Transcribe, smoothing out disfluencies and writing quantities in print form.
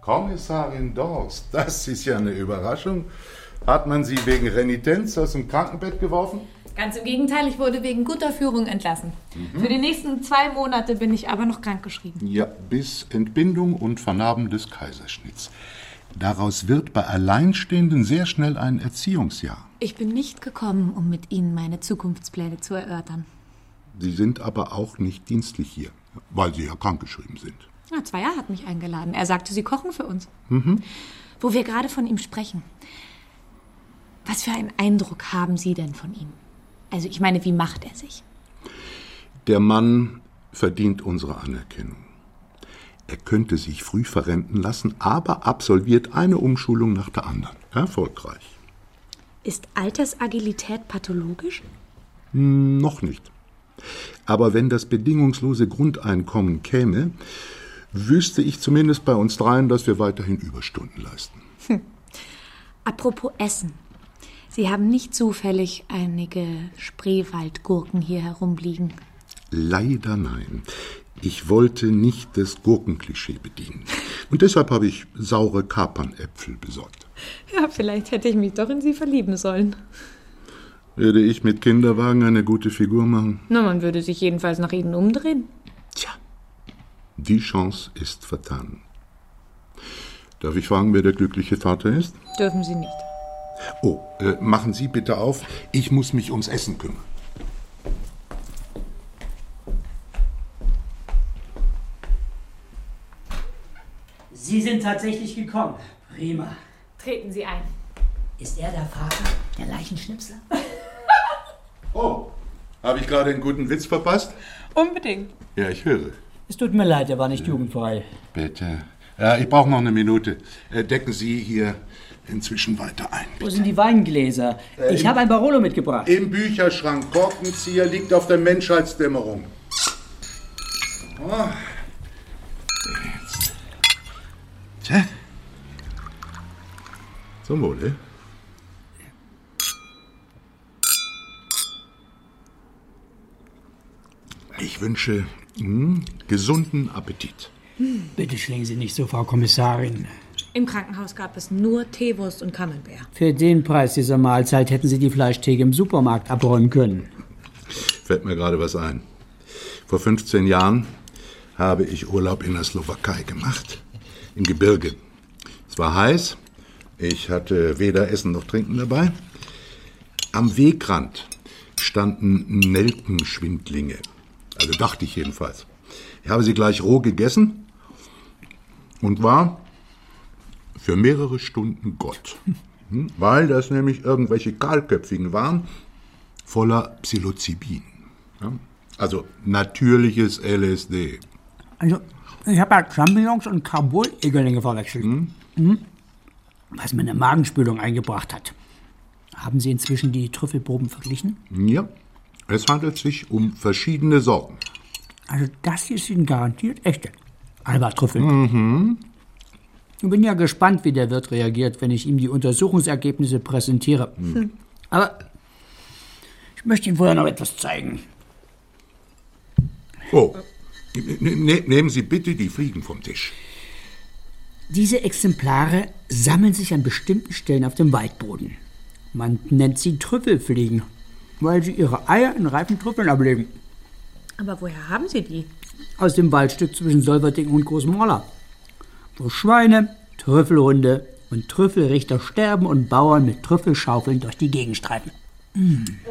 Kommissarin Dorst, das ist ja eine Überraschung. Hat man Sie wegen Renitenz aus dem Krankenbett geworfen? Ganz im Gegenteil, ich wurde wegen guter Führung entlassen. Für die nächsten 2 Monate bin ich aber noch krankgeschrieben. Ja, bis Entbindung und Vernarben des Kaiserschnitts. Daraus wird bei Alleinstehenden sehr schnell ein Erziehungsjahr. Ich bin nicht gekommen, um mit Ihnen meine Zukunftspläne zu erörtern. Sie sind aber auch nicht dienstlich hier, weil Sie ja krankgeschrieben sind. Ja, 2 Jahre hat mich eingeladen. Er sagte, Sie kochen für uns. Wo wir gerade von ihm sprechen. Was für einen Eindruck haben Sie denn von ihm? Also ich meine, wie macht er sich? Der Mann verdient unsere Anerkennung. Er könnte sich früh verrenten lassen, aber absolviert eine Umschulung nach der anderen. Erfolgreich. Ist Altersagilität pathologisch? Noch nicht. Aber wenn das bedingungslose Grundeinkommen käme, wüsste ich zumindest bei uns dreien, dass wir weiterhin Überstunden leisten. Apropos Essen. Sie haben nicht zufällig einige Spreewaldgurken hier herumliegen? Leider nein. Ich wollte nicht das Gurkenklischee bedienen. Und deshalb habe ich saure Kapernäpfel besorgt. Ja, vielleicht hätte ich mich doch in Sie verlieben sollen. Würde ich mit Kinderwagen eine gute Figur machen? Na, man würde sich jedenfalls nach Ihnen umdrehen. Tja, die Chance ist vertan. Darf ich fragen, wer der glückliche Vater ist? Dürfen Sie nicht. Oh, machen Sie bitte auf. Ich muss mich ums Essen kümmern. Sie sind tatsächlich gekommen. Prima. Treten Sie ein. Ist er der Vater, der Leichenschnipsler? Oh, habe ich gerade einen guten Witz verpasst? Unbedingt. Ja, ich höre. Es tut mir leid, er war nicht jugendfrei. Bitte. Ja, ich brauche noch eine Minute. Decken Sie hier inzwischen weiter ein. Wo sind die Weingläser? Ich habe ein Barolo mitgebracht. Im Bücherschrank. Korkenzieher liegt auf der Menschheitsdämmerung. Oh. Jetzt. Tja. Zum Wohle. Ich wünsche gesunden Appetit. Bitte schlingen Sie nicht so, Frau Kommissarin. Im Krankenhaus gab es nur Teewurst und Camembert. Für den Preis dieser Mahlzeit hätten Sie die Fleischtheke im Supermarkt abräumen können. Fällt mir gerade was ein. Vor 15 Jahren habe ich Urlaub in der Slowakei gemacht. Im Gebirge. Es war heiß. Ich hatte weder Essen noch Trinken dabei. Am Wegrand standen Nelkenschwindlinge. Also dachte ich jedenfalls. Ich habe sie gleich roh gegessen und war für mehrere Stunden Gott. Weil das nämlich irgendwelche Kahlköpfigen waren, voller Psilocybin. Ja? Also natürliches LSD. Also, ich habe ja Champignons und Carbol-Egerlinge verwechselt. Was mir eine Magenspülung eingebracht hat. Haben Sie inzwischen die Trüffelproben verglichen? Ja, es handelt sich um verschiedene Sorten. Also das hier sind garantiert echte Alba-Trüffel. Ich bin ja gespannt, wie der Wirt reagiert, wenn ich ihm die Untersuchungsergebnisse präsentiere. Aber ich möchte Ihnen vorher noch etwas zeigen. Oh, nehmen Sie bitte die Fliegen vom Tisch. Diese Exemplare sammeln sich an bestimmten Stellen auf dem Waldboden. Man nennt sie Trüffelfliegen, weil sie ihre Eier in reifen Trüffeln ablegen. Aber woher haben Sie die? Aus dem Waldstück zwischen Solvertingen und Großmoller, wo Schweine, Trüffelhunde und Trüffelrichter sterben und Bauern mit Trüffelschaufeln durch die Gegend streifen.